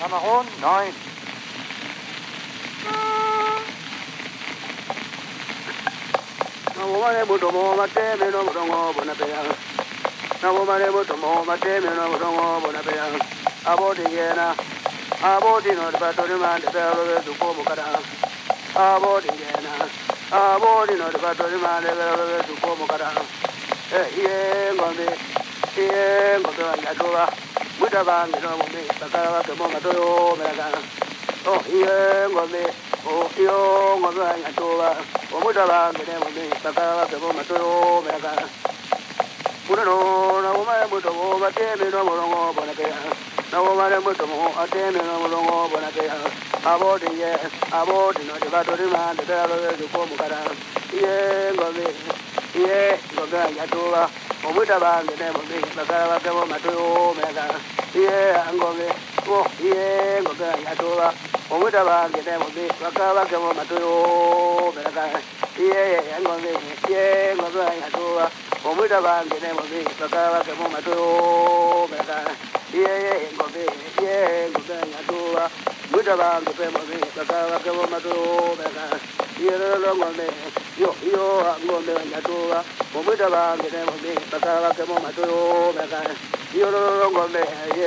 Cameroon 9. Nawomare butomo mate meno butongo bonapeya. Nawomare butomo mate meno butongo bonapeya. Abodi yena. Abodi no debatori man debelo duko mukara. Abodi yena. Abodi no debatori man debelo duko mukara. Ye ngombe. Ye ngombe wanyadoba. Mudaba meno ngombe. Bakara kemo matoyo meraga. Oh ye ngombe. Oh yo ngombe wanyadoba. Omudaba ngene ngombe. Bakara kemo matoyo meraga. Mudano na umare mutomo mateme no morongo bonakeya. Na umare mutomo ateme no morongo bonakeya. Abodi ye. Abodi no debatori man debelo duko mukara. Ye ngombe. Ye ngombe wanyadoba. Omudaba ngene ngombe. Bakara kemo matoyo meraga. Ye ngombe. Oh ye ngombe wanyadoba. Omudaba ngene ngombe. Bakara kemo matoyo meraga. Ye ngombe. Ye ngombe wanyadoba. Omudaba ngene ngombe. Bakara kemo matoyo meraga. Ye ngombe. Ye ngombe wanyadoba. Mudaba ngene ngombe. Bakara kemo matoyo meraga. Ye ngombe. Yo ngombe wanyadoba. Omudaba ngene ngombe. Bakara kemo matoyo meraga. Yo ngombe.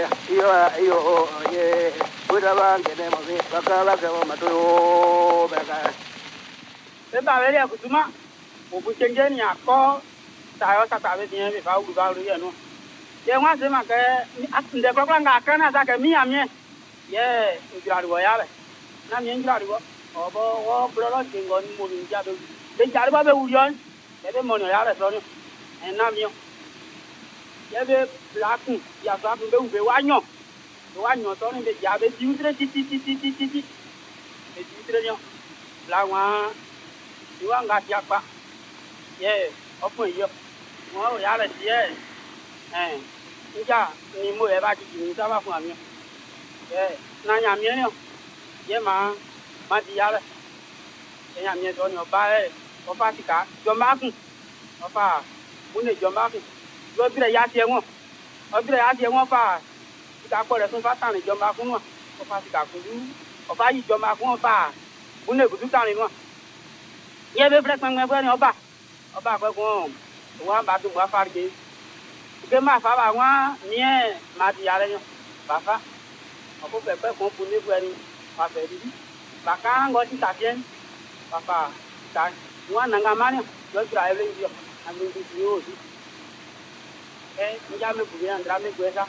Ye mudaba ngene ngombe. Bakara kemo matoyo meraga. Ba vele ya kutuma obuchengeni yako tayo sakabe bien ba ulu ba ulu yenu ye nwa se ma ke nde ko nga kana sa ke mi amie ye njira ro ya be na mi njira ro obo wo bro lo jingo ni mo ni ja be jari ba be urion ye be mo no ya re so ni na mi ye be black ya so be ube wa nyo so ni be ja be ti utre ti be ti utre ni la wa iwa nga ti apa ye opun yo wọ́n yà rẹ̀ díẹ̀ níjà ni mo yẹ bá ti jù ní sábà fún àmì na nyàmí ẹ̀ yẹ máa di yà rẹ̀ ẹ̀ nyàmí ẹ̀ sọ ni ọba ẹ̀ ọba ti kà jọba kùn ọba múnẹ̀ jọba kùn lọ́bìrẹ̀ yà tiẹ̀ wọ́n ọbìrẹ̀ yà tiẹ̀ wọ́n fà ìka kọ́ rẹ̀ tún fà tàn ní jọba kùn wọn ọba ti kà kùn dú ọba yìí jọba kùn ọba múnẹ̀ kùdú tàn ní wọn yẹ bẹ fẹ́ pẹ́ńpẹ́ fẹ́ ni ọba àkọ́kọ́ wa ba tu wa farge ke ma fa ba wa nie ma di ale nyo ba fa ko pe ko pu ni ni fa fe di ba ka ngo ti ta bien ba fa ta wa na nga ma ni yo tra ele yo a mi di yo di nja me pu ya ndra me kwesa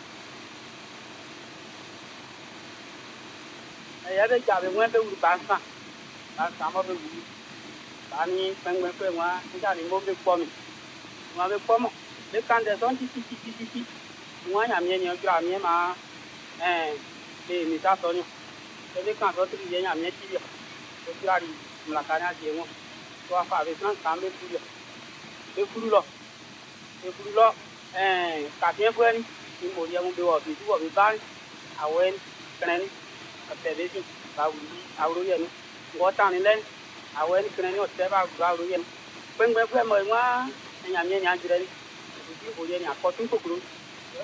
ya be ja be mwe be uru ba sa mo be uru ba ni pengwe pe wa nja ni mo be po mi wọn bẹ kpọmọ bẹ kan dẹ sọn titi wọn yà miẹ ni ọjọ àmiẹ máa lè mìta sọ ni ẹbí kan sọ tiri yẹ yàmiẹ ti yẹ ọjọ àrí mùlàkà ní àjẹ wọn tó wà fà bẹ sàn kàn bẹ furu lọ kàfíẹ fún ẹni ní mo yẹ wọn bẹ wọ bẹ báyìí àwọ ẹni kẹrẹ ni ọtẹ bẹ fi bá wùdí àwòrán yẹ ni wọ́n tàn ní lẹ́nu àwọ ẹni kẹrẹ ni ọtẹ bá àwòrán yẹ ni pẹ́ńpẹ́ fún ẹ mọ̀ ẹ wọ́n nyamie ni adzre ni ebi o ye ni akɔtu kokoro